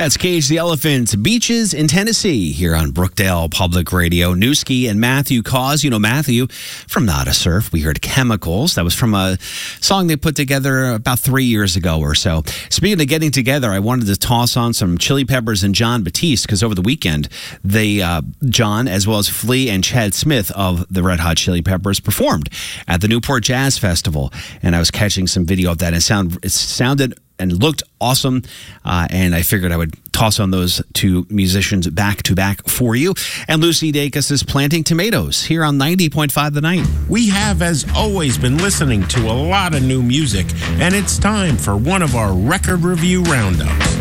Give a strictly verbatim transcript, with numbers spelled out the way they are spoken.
That's Cage the Elephant, Beaches in Tennessee, here on Brookdale Public Radio. Newski and Matthew Cause. You know Matthew from Nada Surf. We heard Chemicals. That was from a song they put together about three years ago or so. Speaking of getting together, I wanted to toss on some Chili Peppers and Jon Batiste, because over the weekend, they, uh, John, as well as Flea and Chad Smith of the Red Hot Chili Peppers, performed at the Newport Jazz Festival. And I was catching some video of that. And it, sound, it sounded and looked awesome, uh, and I figured I would toss on those two musicians back to back for you. And Lucy Dacus is planting tomatoes here on ninety point five The Night. We have, as always, been listening to a lot of new music, and it's time for one of our record review roundups.